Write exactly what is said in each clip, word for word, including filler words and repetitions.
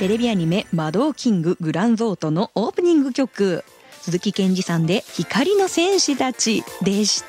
テレビアニメ魔導キンググランゾートのオープニング曲、鈴木健二さんで光の戦士たちでした。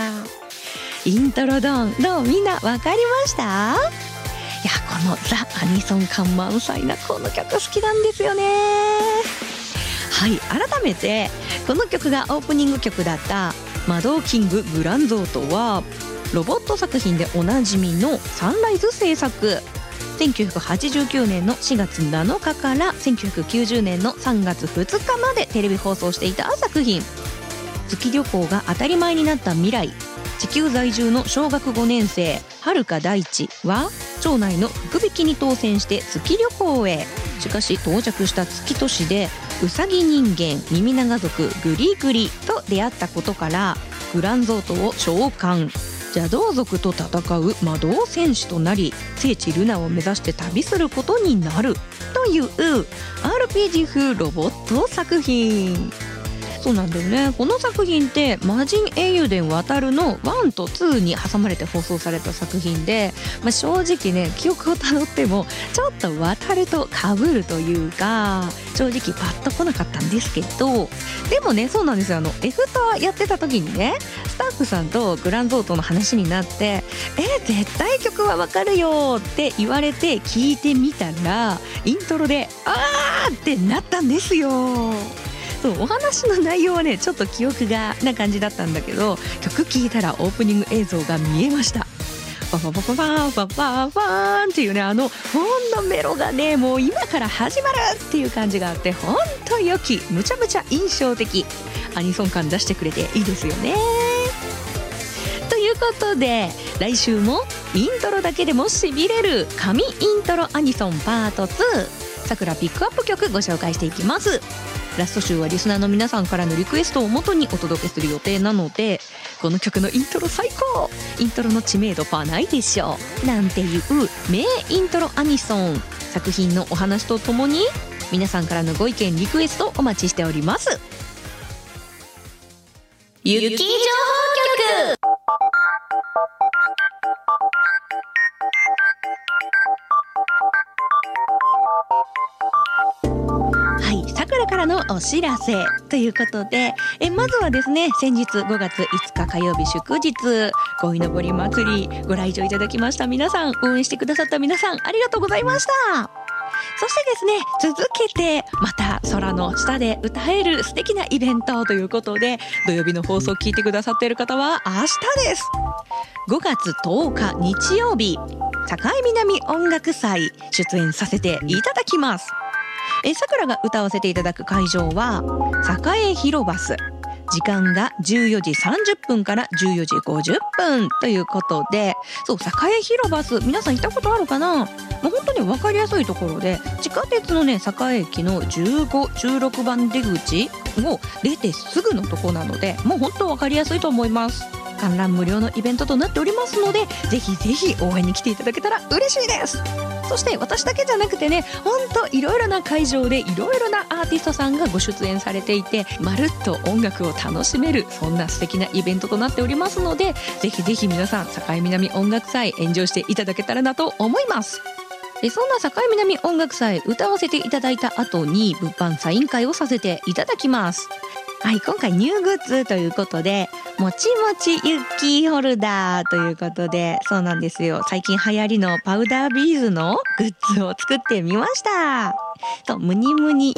イントロドン、どうみんなわかりました？いや、このザ・アニソン感満載なこの曲好きなんですよね。はい、改めてこの曲がオープニング曲だった魔導キンググランゾートはロボット作品でおなじみのサンライズ制作、せんきゅうひゃくはちじゅうきゅうねんのしがつなのかからせんきゅうひゃくきゅうじゅうねんのさんがつふつかまでテレビ放送していた作品。月旅行が当たり前になった未来、地球在住の小学ごねん生遥か大地は町内の福引きに当選して月旅行へ。しかし到着した月都市でウサギ人間耳長族グリグリと出会ったことからグランゾートを召喚、邪道族と戦う魔導戦士となり聖地ルナを目指して旅することになるという アールピージー 風ロボット作品。そうなんだよね。この作品って魔人英雄伝渡るのワンとツーに挟まれて放送された作品で、まあ、正直ね記憶をたどってもちょっと渡ると被るというか正直パッと来なかったんですけど、でもねそうなんですよ。あの F タやってた時にねスタッフさんとグランゾートの話になってえ絶対曲はわかるよって言われて聞いてみたらイントロであーってなったんですよ。そうお話の内容はねちょっと記憶がな感じだったんだけど曲聴いたらオープニング映像が見えました。パパパパパパパパーンっていうねあのほんのメロがねもう今から始まるっていう感じがあってほんと良きむちゃむちゃ印象的アニソン感出してくれていいですよね。ということで来週もイントロだけでもしびれる神イントロアニソンパートツーさくらピックアップ曲ご紹介していきます。ラスト週はリスナーの皆さんからのリクエストをもとにお届けする予定なのでこの曲のイントロ最高、イントロの知名度パーないでしょなんていう名イントロアニソン作品のお話とともに皆さんからのご意見リクエストお待ちしております。ゆき情報局さくらからのお知らせということでえまずはですね先日ごがついつか火曜日祝日鯉のぼり祭りご来場いただきました皆さん、応援してくださった皆さんありがとうございました。そしてですね続けてまた空の下で歌える素敵なイベントということで土曜日の放送を聞いてくださっている方は明日です。ごがつとおか日曜日境南音楽祭出演させていただきます。えさくらが歌わせていただく会場は栄広バス、時間がじゅうよじさんじゅっぷんからじゅうよじごじゅっぷんということでそう栄広バス皆さん行ったことあるかな。もう本当に分かりやすいところで地下鉄のね栄駅のじゅうご、じゅうろくばん出口を出てすぐのとこなのでもう本当分かりやすいと思います。観覧無料のイベントとなっておりますのでぜひぜひ応援に来ていただけたら嬉しいです。そして私だけじゃなくてねほんといろいろな会場でいろいろなアーティストさんがご出演されていてまるっと音楽を楽しめるそんな素敵なイベントとなっておりますのでぜひぜひ皆さん境南音楽祭エンジョイしていただけたらなと思います。でそんな境南音楽祭歌わせていただいた後に物販サイン会をさせていただきます。はい、今回ニューグッズということでもちもちユッキーホルダーということでそうなんですよ最近流行りのパウダービーズのグッズを作ってみました。そうムニムニ